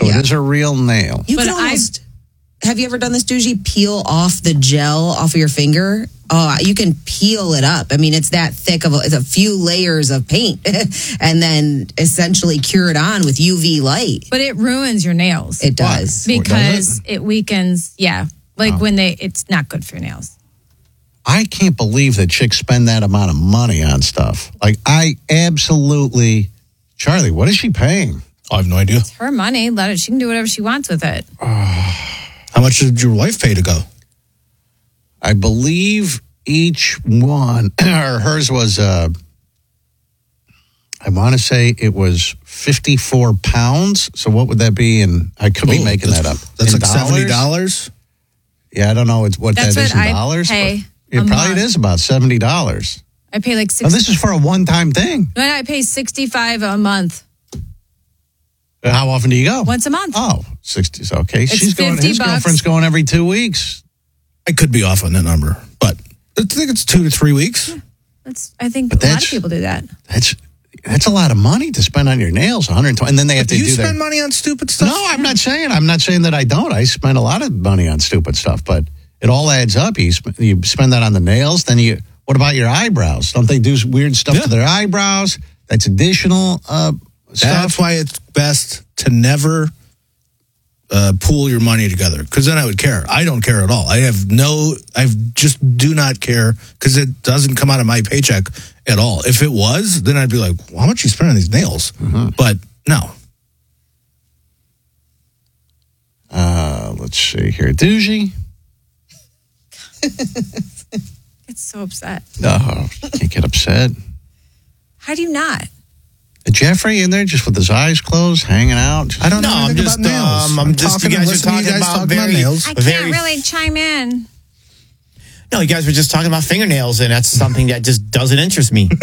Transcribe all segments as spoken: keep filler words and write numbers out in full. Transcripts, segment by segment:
So yeah. It is a real nail. You but can almost... I've, have you ever done this, Doogie? Peel off the gel off of your finger? Oh, you can peel it up. I mean, it's that thick of a, it's a few layers of paint and then essentially cure it on with U V light. But it ruins your nails. It does. What? Because does it? it weakens, yeah. Like oh. when they, it's not good for your nails. I can't believe that chicks spend that amount of money on stuff. Like, I absolutely, Charlie, what is she paying? I have no idea. It's her money. Let it. She can do whatever she wants with it. Uh, how much did your wife pay to go? I believe each one, or hers was, uh, I want to say it was fifty-four pounds. So what would that be? And I could be oh, making that up. That's in like dollars? seventy dollars? Yeah, I don't know what that's that is what in I dollars. Pay it probably month. It is about seventy dollars. I pay like sixty. Oh, this is for a one-time thing. No, I pay sixty-five a month. How often do you go? Once a month. Oh, sixty. Okay. It's She's going, his bucks. girlfriend's going every two weeks. I could be off on that number, but I think it's two to three weeks. Yeah, that's. I think but a lot of people do that. That's that's a lot of money to spend on your nails, one hundred twenty, and then they have but to do. You do spend their, money on stupid stuff? No, I'm not saying. I'm not saying that I don't. I spend a lot of money on stupid stuff, but it all adds up. You sp- you spend that on the nails, then you. What about your eyebrows? Don't they do weird stuff yeah. to their eyebrows? That's additional uh, stuff. That's why it's best to never uh, pool your money together, because then I would care. I don't care at all. I have no, I just do not care, because it doesn't come out of my paycheck at all. If it was, then I'd be like, well, how much are you spending on these nails? Mm-hmm. But no. Uh, let's see here. Doogie? It's so upset. No, can't get upset. How do you not? Jeffrey in there just with his eyes closed, hanging out. Just, I don't know. No, I'm just, um, I'm, I'm just, talking, you guys are talking, guys about, talking very, about nails. I very, can't really chime in. No, you guys were just talking about fingernails, and that's something that just doesn't interest me.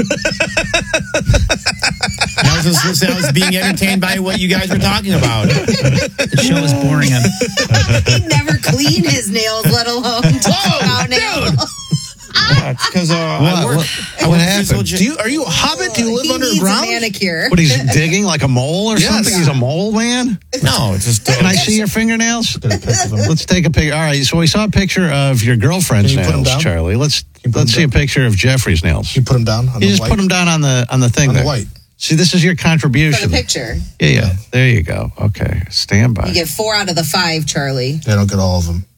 I was just listening, I was being entertained by what you guys were talking about. The show is boring him. He'd never clean his nails, let alone talk about nails. Yeah, it's because uh, I work. What, I what work happened? Do you, are you a hobbit? Do you live he underground? Needs a manicure. What, he's digging like a mole or yes. something? He's a mole man? No, it's just. Uh, Can I see your fingernails? Let's take a picture. All right, so we saw a picture of your girlfriend's Can you put 'em nails, down? Charlie. Let's Can you put let's 'em see down? a picture of Jeffrey's nails. You put them down on You the just white? put them down on the on the thing on there. the white. See, this is your contribution. For the picture. Yeah, yeah. There you go. Okay, stand by. You get four out of the five, Charlie. They don't get all of them.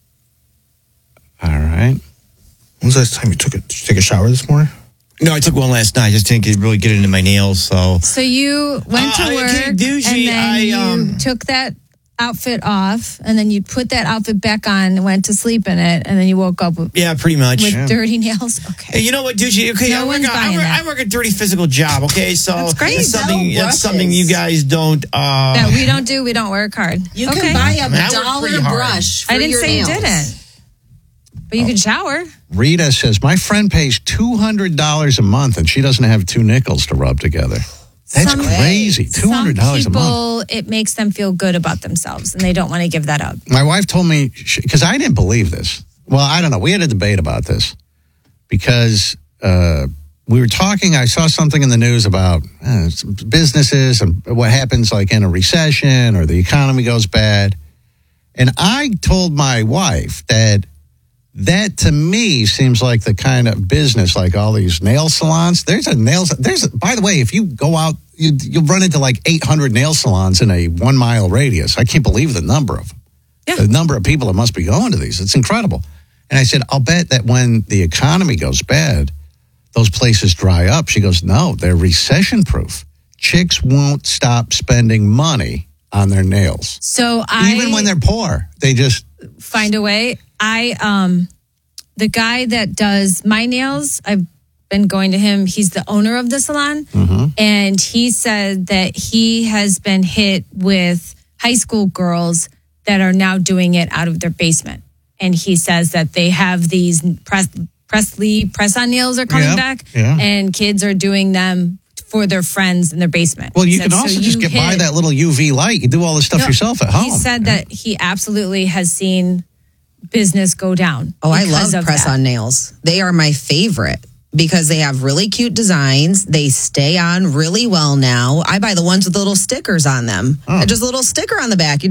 All right. When's the last time you took it? Did you take a shower this morning? No, I took one last night. I just didn't get, really get into my nails. So, so you went uh, to work, okay, douchey, and then I, you um, took that outfit off, and then you put that outfit back on, and went to sleep in it, and then you woke up with, yeah, pretty much with yeah. dirty nails. Okay. Hey, you know what, douchey? Okay, No I, work one's a, I, buying work, that. I work a dirty physical job. Okay, so That's great. That's something. No That's something you guys don't. Uh, That we don't do. We don't work hard. You okay. can buy a I mean, I work dollar pretty hard. brush for I didn't your say nails. you didn't. But you Oh. can shower. Rita says, my friend pays two hundred dollars a month and she doesn't have two nickels to rub together. That's Some- crazy. two hundred dollars a Some month. people, it makes them feel good about themselves, and they don't want to give that up. My wife told me, because I didn't believe this. Well, I don't know. We had a debate about this because uh, we were talking. I saw something in the news about uh, businesses and what happens like in a recession or the economy goes bad. And I told my wife that that to me seems like the kind of business like all these nail salons. There's a nail. There's a, by the way, if you go out, you, you'll run into like eight hundred nail salons in a one mile radius. I can't believe the number of them. Yeah. The number of people that must be going to these. It's incredible. And I said, I'll bet that when the economy goes bad, those places dry up. She goes, no, they're recession proof. Chicks won't stop spending money on their nails. So I even when they're poor, they just find a way. I um the guy that does my nails, I've been going to him. He's the owner of the salon, mm-hmm. and he said that he has been hit with high school girls that are now doing it out of their basement. And he says that they have these press Presley press-on nails are coming yeah, back, yeah. and kids are doing them for their friends in their basement. Well, you He can said, also so just you get by hit- that little U V light. You do all this stuff No, yourself at home. He said yeah. that he absolutely has seen business go down. Oh, I because love of press that. on nails. They are my favorite because they have really cute designs. They stay on really well now. I buy the ones with the little stickers on them. Oh. Just a little sticker on the back. You